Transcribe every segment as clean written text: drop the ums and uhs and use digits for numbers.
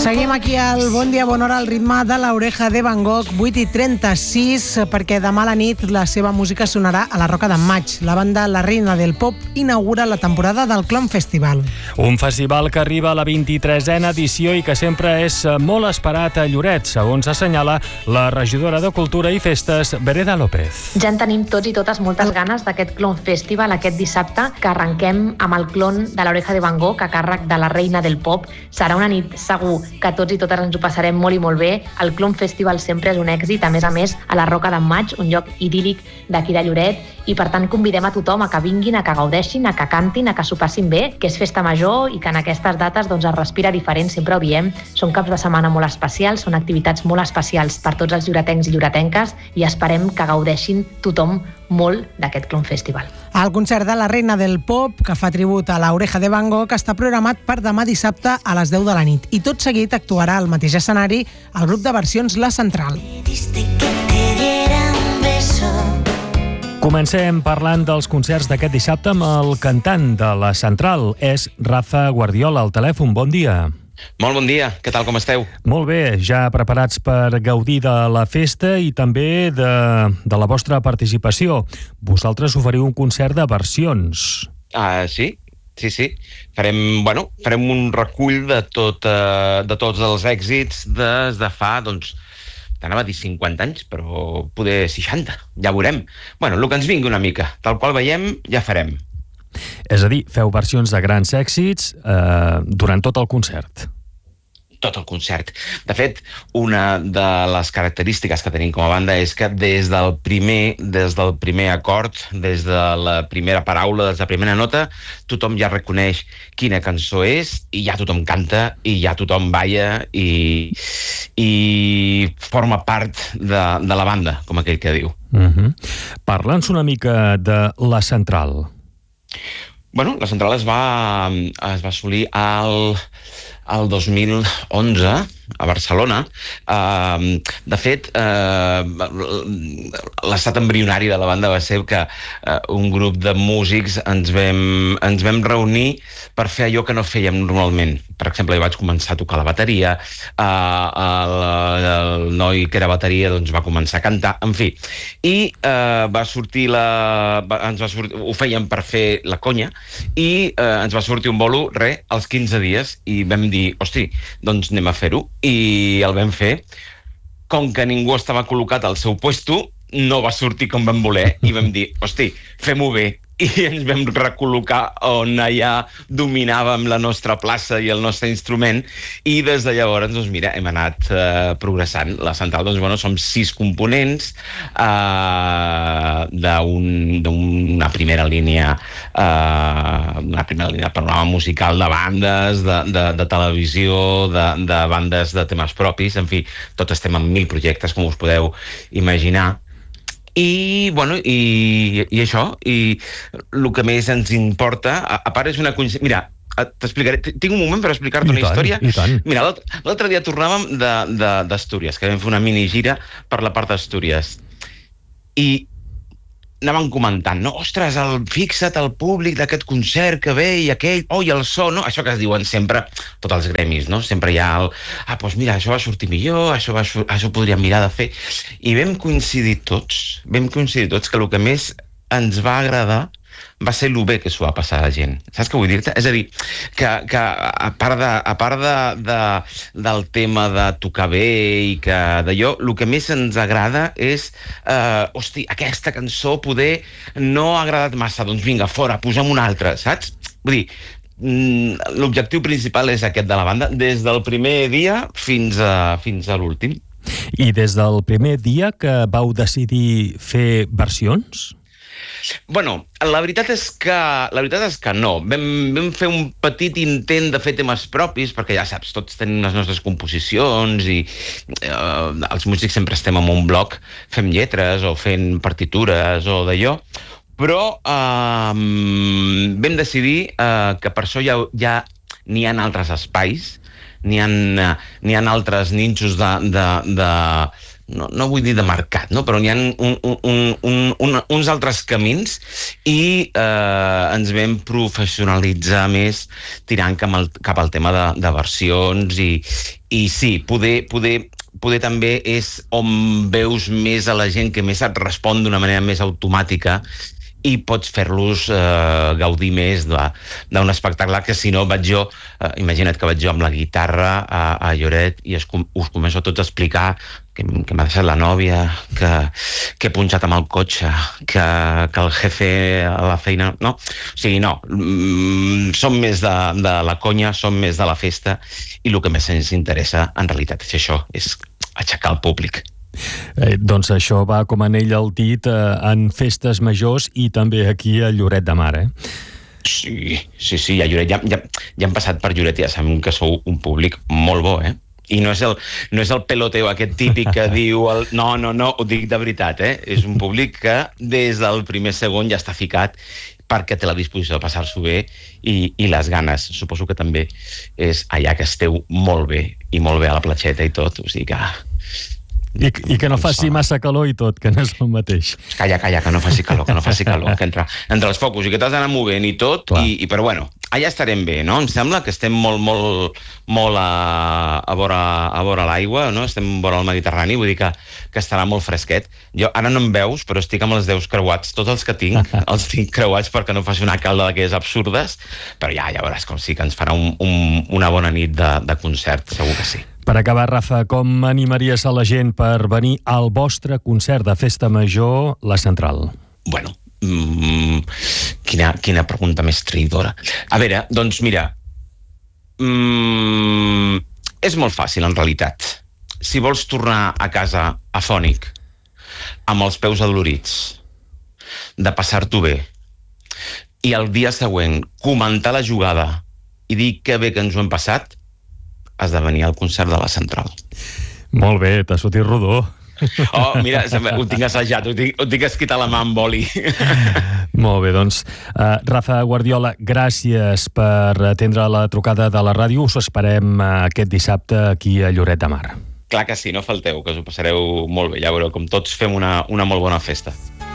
Seguim aquí al Bon Dia, Bona Hora, al ritme de l'Oreja de Van Gogh, 8:36, perquè demà a la nit la seva música sonarà a la Roca d'en Maig. La banda La Reina del Pop inaugura la temporada del Clon Festival. Un festival que arriba a la 23a edició i que sempre és molt esperat a Lloret, segons assenyala la regidora de Cultura i Festes, Vereda López. Ja en tenim tots i totes moltes ganes d'aquest Clon Festival aquest dissabte, que arrenquem amb el clon de l'Oreja de Van Gogh a càrrec de La Reina del Pop. Serà una nit segur que tots i totes ens ho passarem molt i molt bé. El Clon Festival sempre és un èxit, a més, a la Roca d'en Maig, un lloc idíl·lic d'aquí de Lloret, i per tant convidem a tothom a que vinguin, a que gaudeixin, a que cantin, a que s'ho passin bé, que és festa major i que en aquestes dates es respira diferent, sempre ho diem. Són caps de setmana molt especials, són activitats molt especials per tots els lloretencs i lloretenques i esperem que gaudeixin tothom molt d'aquest Clon Festival. El concert de La Reina del Pop, que fa tribut a l'Oreja de Van Gogh, està programat per demà dissabte a les 10 de la nit. I tot seguit actuarà al mateix escenari el grup de versions La Central. Comencem parlant dels concerts d'aquest dissabte amb el cantant de La Central. És Rafa Guardiola, al telèfon. Bon dia. Molt bon dia, què tal, com esteu? Molt bé, ja preparats per gaudir de la festa i també de la vostra participació. Vosaltres oferiu un concert de versions. Sí. Farem un recull de tots els èxits des de fa, t'anava a dir 50 anys, però poder 60, ja veurem. El que ens vingui una mica, tal qual veiem, ja farem. És a dir, feu versions de grans èxits durant tot el concert. Tot el concert. De fet, una de les característiques que tenim com a banda és que des del primer acord, des de la primera paraula, des de la primera nota, tothom ja reconeix quina cançó és i ja tothom canta i ja tothom balla i forma part de la banda, com aquell que diu. Parla'ns una mica de La Central. La Central es va assolir al 2011 a Barcelona. De fet, l'estat embrionari de la banda va ser que un grup de músics ens vam reunir per fer allò que no fèiem normalment. Per exemple, jo vaig començar a tocar la bateria, el noi que era bateria va començar a cantar, en fi. I va sortir ho fèiem per fer la conya, i ens va sortir un bolo, als 15 dies, i vam dir, hosti, doncs anem a fer-ho. I el vam fer. Com que ningú estava col·locat al seu puesto, no va sortir com vam voler i vam dir, hosti, fem-ho bé. I ens vam recol·locar on allà dominàvem la nostra plaça i el nostre instrument, i des de llavors, hem anat progressant. La Central, som 6 components d'una primera línia de programa musical de bandes, de televisió, de bandes de temes propis, en fi, tots estem en 1000 projectes, com us podeu imaginar. I això, i el que més ens importa, a part és una coincidència. Mira, t'explicaré, tinc un moment per explicar-te una història. Mira, l'altre dia tornàvem d'Astúries, que vam fer una mini gira per la part d'Astúries, i anaven comentant, ostres, fixa't el públic d'aquest concert que ve i aquell, i el so, no? Això que es diuen sempre tots els gremis, no? Sempre hi ha doncs mira, això va sortir millor, això podríem mirar de fer. I vam coincidir tots que el que més ens va agradar va ser el bé que s'ho va passar a la gent. Saps què vull dir-te? És a dir, que a part del tema de tocar bé i que d'allò, el que més ens agrada és hosti, aquesta cançó poder no ha agradat massa, doncs vinga, fora, posa'm una altra, saps? Vull dir, l'objectiu principal és aquest de la banda, des del primer dia fins a l'últim. I des del primer dia que vau decidir fer versions? La veritat és que no. Vam fer un petit intent de fer temes propis, perquè ja saps, tots tenim les nostres composicions i els músics sempre estem en un bloc, fem lletres o fent partitures o d'allò, però vam decidir que per això ja n'hi ha altres espais, n'hi ha altres ninxos no vull dir de mercat, no? Però n'hi ha uns altres camins i ens vam professionalitzar més tirant cap al tema de versions i sí, poder també és on veus més a la gent que més et respon d'una manera més automàtica i pots fer-los gaudir més d'un espectacle que si no vaig jo, imagina't que vaig jo amb la guitarra a Lloret i us començo a tots a explicar que m'ha deixat la nòvia, que he punxat amb el cotxe, que el jefe a la feina... No, o sigui, no, som més de la conya, som més de la festa i el que més ens interessa en realitat és això, és aixecar el públic. Doncs això va com anell al dit en festes majors i també aquí a Lloret de Mar, Sí, a Lloret ja hem passat per Lloret i ja sabem que sou un públic molt bo, I no és el peloteo aquest típic que diu no, ho dic de veritat, És un públic que des del primer segon ja està ficat perquè té la disposició de passar-s'ho bé i les ganes. Suposo que també és allà que esteu molt bé i molt bé a la platxeta i tot, o sigui que... I que no faci massa calor i tot, que no és el mateix. Calla, que no faci calor, que entre els focus i que t'has d'anar movent i tot, però bueno, allà estarem bé, no? Em sembla que estem molt a vora l'aigua, no? Estem vora el Mediterrani, vull dir que estarà molt fresquet. Jo ara no em veus, però estic amb els 10 creuats, tots els que tinc, els tinc creuats perquè no faci una calda d'aquelles absurdes, però ja veuràs com sí que ens farà una bona nit de concert, segur que sí. Per acabar, Rafa, com animaries a la gent per venir al vostre concert de Festa Major, La Central? Bueno, quina pregunta més traïdora. A veure, doncs mira, és molt fàcil en realitat. Si vols tornar a casa afònic, amb els peus adolorits, de passar-t'ho bé, i el dia següent comentar la jugada i dir que bé que ens ho hem passat, has de venir al concert de La Central. Molt bé, t'ha sortit rodó. Oh, mira, ho tinc assajat, ho tinc escrit a la mà amb boli. Molt bé, doncs, Rafa Guardiola, gràcies per atendre la trucada de la ràdio. Us esperem aquest dissabte aquí a Lloret de Mar. Clar que sí, no falteu, que us ho passareu molt bé. Ja veureu com tots fem una molt bona festa.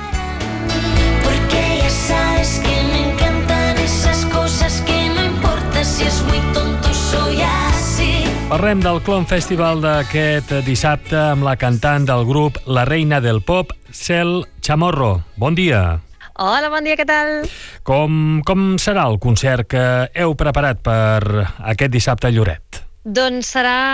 Porque ya sabes que me encantan esas cosas que no importa si es muy tonto, soy así. Parlem del Clon Festival d'aquest dissabte amb la cantant del grup La Reina del Pop, Cel Chamorro. Bon dia. Hola, bon dia, què tal? Com serà el concert que heu preparat per aquest dissabte a Lloret? Doncs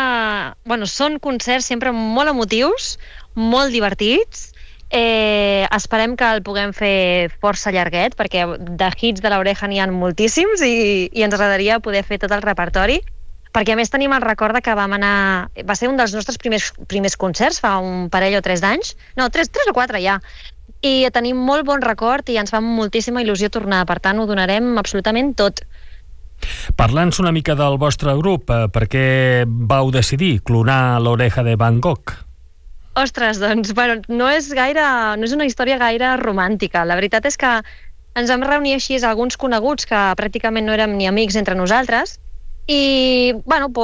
són concerts sempre molt emotius, molt divertits. Esperem que el puguem fer força llarguet, perquè de hits de l'Oreja n'hi ha moltíssims i ens agradaria poder fer tot el repertori. Perquè a més tenim el record que vam anar... Va ser un dels nostres primers concerts, fa un parell o 3 d'anys. No, 3 o 4 ja. I tenim molt bon record i ens fa moltíssima il·lusió tornar. Per tant, ho donarem absolutament tot. Parlant-nos una mica del vostre grup, per què vau decidir clonar l'Oreja de Van Gogh? Ostres, doncs, no és una història gaire romàntica. La veritat és que ens vam reunir així alguns coneguts que pràcticament no érem ni amics entre nosaltres i,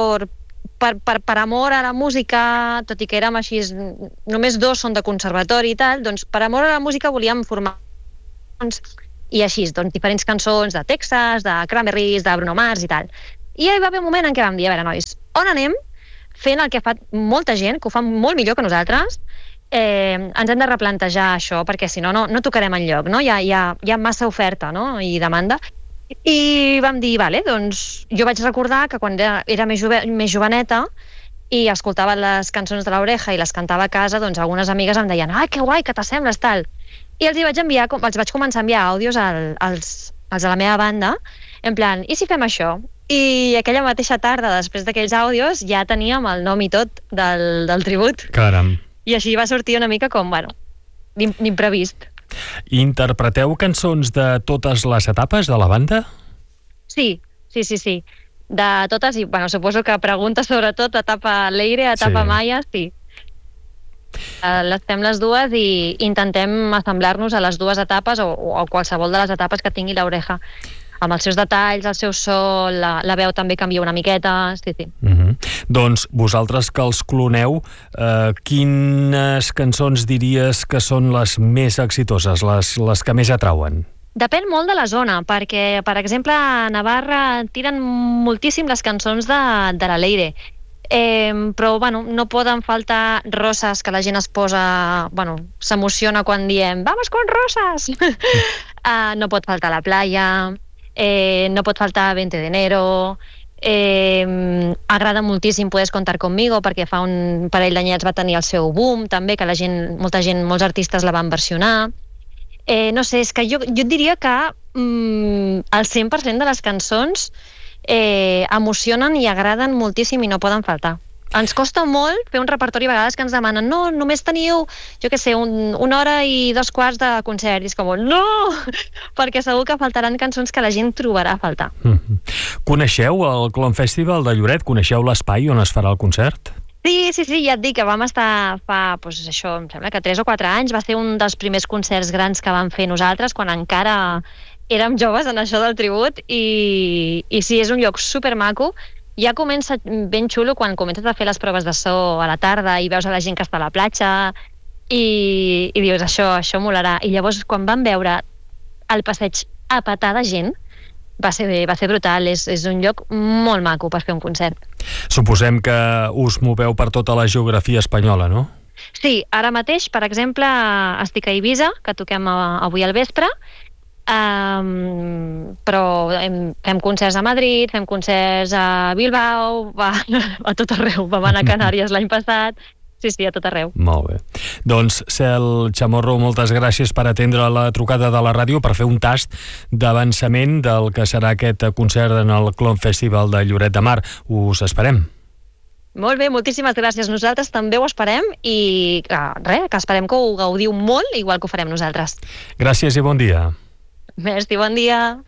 per amor a la música, tot i que érem així, només 2 són de conservatori i tal, doncs per amor a la música volíem formar i així, doncs, diferents cançons de Texas, de Cranberries, de Bruno Mars i tal. I hi va haver un moment en què vam dir, a veure, nois, on anem fent el que fa molta gent, que ho fa molt millor que nosaltres, ens hem de replantejar això, perquè si no, no tocarem enlloc, no? Hi ha massa oferta, no? I demanda. I vam dir, vale, doncs jo vaig recordar que quan era més joveneta i escoltava les cançons de l'Oreja i les cantava a casa, doncs algunes amigues em deien, ai, que guai, que t'assembles, tal. I els vaig començar a enviar àudios als de la meva banda, en plan, i si fem això? I aquella mateixa tarda, després d'aquells àudios, ja teníem el nom i tot del tribut. Caram. I així va sortir una mica com, d'imprevist. Interpreteu cançons de totes les etapes de la banda? Sí. De totes, i suposo que preguntes sobretot etapa Leire, etapa Maya, sí. Les fem les dues i intentem assemblar-nos a les dues etapes o qualsevol de les etapes que tingui l'Oreja. amb els seus detalls, el seu so, la veu també canvia una miqueta, sí. Doncs vosaltres que els cloneu, quines cançons diries que són les més exitoses, les que més atrauen? Depèn molt de la zona, perquè, per exemple, a Navarra tiren moltíssim les cançons de la Leire. Però, bueno, no poden faltar Roses, que la gent es posa... Bueno, s'emociona quan diem «Vamos con Rosas!» No pot faltar La Playa, no pot faltar 20 de enero... Agrada moltíssim Puedes contar conmigo, perquè fa un parell d'anyets va tenir el seu boom, també, que molts artistes la van versionar. No sé, és que jo et diria que el 100% de les cançons emocionen i agraden moltíssim i no poden faltar. Ens costa molt fer un repertori a vegades que ens demanen no, només teniu, jo què sé, 1 hora i 2 quarts de concert, i és com, no! Perquè segur que faltaran cançons que la gent trobarà a faltar. Coneixeu el Clon Festival de Lloret? Coneixeu l'espai on es farà el concert? Sí, ja et dic que vam estar fa, això, em sembla que 3 o 4 anys, va ser un dels primers concerts grans que vam fer nosaltres, quan encara érem joves en això del tribut, i sí, és un lloc supermaco. Ja comença ben xulo quan comences a fer les proves de so a la tarda i veus a la gent que està a la platja i dius, això molarà. I llavors, quan vam veure el passeig a petar de gent, va ser brutal. És un lloc molt maco per fer un concert. Suposem que us moveu per tota la geografia espanyola, no? Sí, ara mateix, per exemple, estic a Eivissa, que toquem avui al vespre, però fem concerts a Madrid, fem concerts a Bilbao, a tot arreu. Vam anar a Canàries l'any passat. Sí, a tot arreu. Molt bé. Doncs, Cel Chamorro, moltes gràcies per atendre la trucada de la ràdio, per fer un tast d'avançament del que serà aquest concert en el Clon Festival de Lloret de Mar. Us esperem. Molt bé, moltíssimes gràcies. Nosaltres també ho esperem i que esperem que ho gaudiu molt, igual que ho farem nosaltres. Gràcies i bon dia. Merci, bon dia.